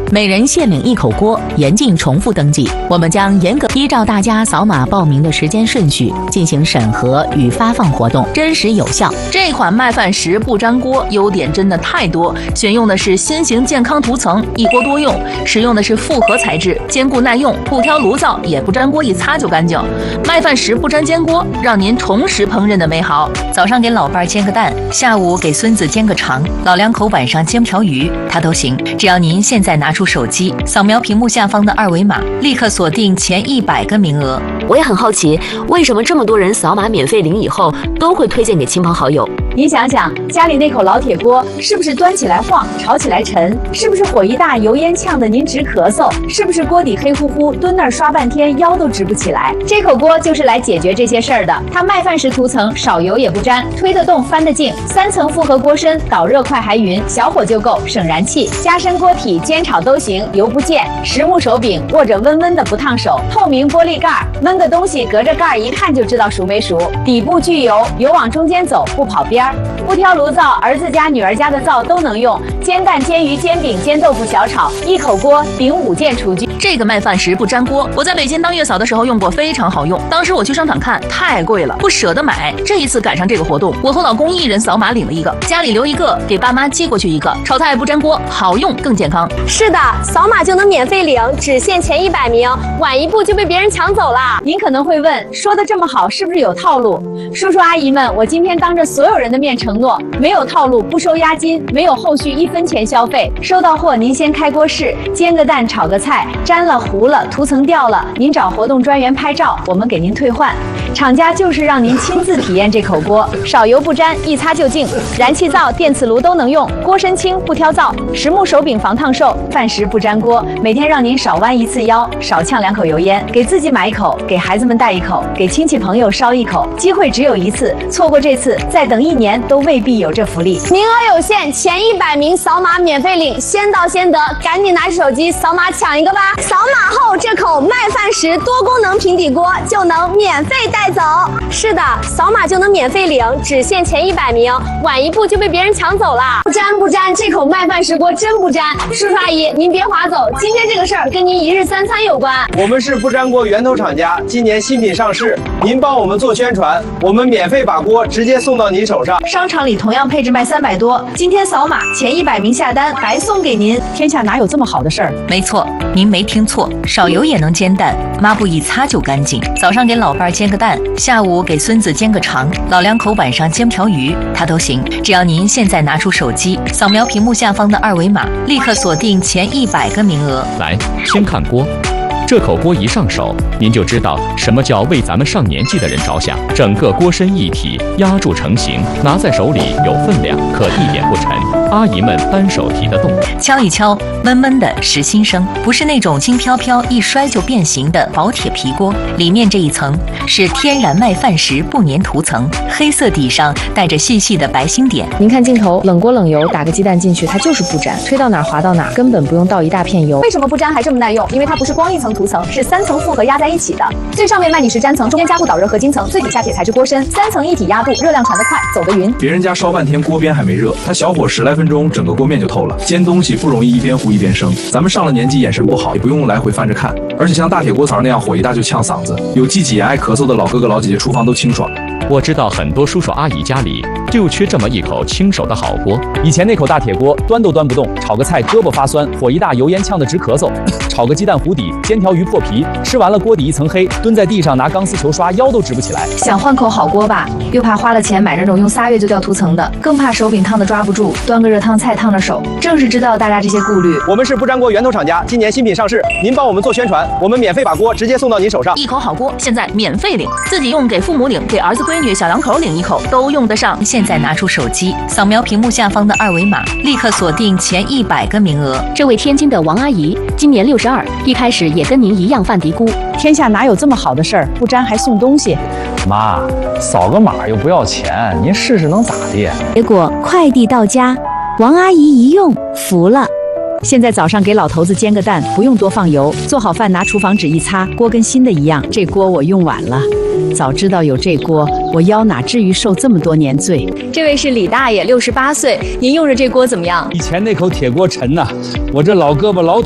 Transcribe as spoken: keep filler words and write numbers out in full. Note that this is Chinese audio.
每人限领一口锅，严禁重复登记。我们将严格依照大家扫码报名的时间顺序进行审核与发放活动，真实有效。 这款麦饭石不粘锅优点真的太多，选用的是新型健康涂层，一锅多用，使用的是复合材质，坚固耐用，不挑炉灶，也不粘锅，一擦就干净。麦饭石不粘煎锅，让您重拾烹饪的美好。 早上给老伴儿煎个蛋，下午给孙子煎个肠，老两口晚上煎条鱼，它都行。只要您现在拿出手机，扫描屏幕下方的二维码，立刻锁定前一百个名额。 我也很好奇，为什么这么多人扫码免费领以后，都会推荐给亲朋好友？ 您想想，家里那口老铁锅，是不是端起来晃，炒起来沉？是不是火一大，油烟呛得您直咳嗽？是不是锅底黑乎乎，蹲那儿刷半天，腰都直不起来？这口锅就是来解决这些事儿的。它麦饭石涂层，少油也不粘，推得动，翻得净，三层复合锅身，导热快还匀，小火就够，省燃气。加深锅体，煎炒都行，油不溅。实木手柄，握着温温的不烫手。透明玻璃盖儿，焖个东西隔着盖儿一看就知道熟没熟。底部聚油，油往中间走，不跑边儿。不挑炉灶，儿子家女儿家的灶都能用。煎蛋、煎鱼、煎饼、煎豆腐、小炒，一口锅顶五件厨具。 这个麦饭石不粘锅，我在北京当月嫂的时候用过，非常好用。当时我去商场看，太贵了，不舍得买。这一次赶上这个活动，我和老公一人扫码领了一个，家里留一个，给爸妈寄过去一个。炒菜不粘锅，好用更健康。 是的，扫码就能免费领，只限前一百名，晚一步就被别人抢走了。 您可能会问，说的这么好，是不是有套路？叔叔阿姨们，我今天当着所有人的面承诺，没有套路，不收押金，没有后续一分钱消费。收到货您先开锅试，煎个蛋，炒个菜，粘了糊了，涂层掉了，您找活动专员拍照，我们给您退换。厂家就是让您亲自体验这口锅，少油不粘，一擦就净。燃气灶、电磁炉都能用，锅身轻不挑灶，实木手柄防烫手，饭石不粘锅，每天让您少弯一次腰，少呛两口油烟。给自己买一口，给孩子们带一口，给亲戚朋友烧一口，机会只有一次，错过这次，再等一年都未必有这福利。 名额有限，前一百名扫码免费领，先到先得，赶紧拿起手机扫码抢一个吧！扫码后，这口麦饭石多功能平底锅就能免费带走。是的，扫码就能免费领，只限前一百名，晚一步就被别人抢走了。 不粘不粘，这口麦饭石锅真不粘。叔叔阿姨，您别划走，今天这个事儿跟您一日三餐有关。 我们是不粘锅源头厂家，今年新品上市，您帮我们做宣传，我们免费把锅直接送到您手上。 商场里同样配置卖三百多，今天扫码前一百名下单白送给您。天下哪有这么好的事儿？ 没错，您没听错，少油也能煎蛋，抹布一擦就干净。早上给老伴儿煎个蛋，下午给孙子煎个肠，老两口晚上煎条鱼，它都行。只要您现在拿出手机，扫描屏幕下方的二维码，立刻锁定前一百个名额。 来，先看锅。这口锅一上手，您就知道什么叫为咱们上年纪的人着想。整个锅身一体，压铸成型，拿在手里有分量，可一点不沉。阿姨们单手提得动。 敲一敲，闷闷的实心声，不是那种轻飘飘一摔就变形的薄铁皮锅。里面这一层是天然麦饭石不粘涂层，黑色底上带着细细的白星点。 您看镜头，冷锅冷油，打个鸡蛋进去，它就是不粘，推到哪儿滑到哪儿，根本不用倒一大片油。 为什么不粘还这么耐用？因为它不是光一层涂层，是三层复合压在一起的。最上面麦泥石粘层，中间加固导热合金层，最底下铁材质锅身，三层一体压铸，热量传得快，走得匀。 别人家烧半天锅边还没热，它小火十来分钟，整个锅面就透了。煎东西不容易一边糊一边生，咱们上了年纪眼神不好，也不用来回翻着看。而且像大铁锅槽那样火一大就呛嗓子，有积挤爱咳嗽的老哥哥老姐姐，厨房都清爽。 我知道很多叔叔阿姨家里就缺这么一口清手的好锅。 以前那口大铁锅端都端不动，炒个菜胳膊发酸，火一大油烟呛得直咳嗽。炒个鸡蛋糊底，煎条鱼破皮，吃完了锅底一层黑，蹲在地上拿钢丝球刷，腰都直不起来。 想换口好锅吧，又怕花了钱买那种用仨月就掉涂层的，更怕手柄烫的抓不住，端个热汤菜烫着手。正是知道大家这些顾虑， 我们是不粘锅源头厂家，今年新品上市，您帮我们做宣传，我们免费把锅直接送到您手上。 一口好锅现在免费领，自己用给父母领，给儿子闺女小两口领一口都用得上。 现在拿出手机，扫描屏幕下方的二维码，立刻锁定前一百个名额。 这位天津的王阿姨今年六十二，一开始也跟您一样犯嘀咕， 天下哪有这么好的事儿？不粘还送东西。 妈，扫个码又不要钱，您试试能咋地？ 结果快递到家，王阿姨一用服了。 现在早上给老头子煎个蛋，不用多放油，做好饭拿厨房纸一擦，锅跟新的一样。这锅我用晚了，早知道有这锅，我腰哪至于受这么多年罪。 这位是李大爷，六十八岁，您用着这锅怎么样？ 以前那口铁锅沉呐、啊，我这老胳膊老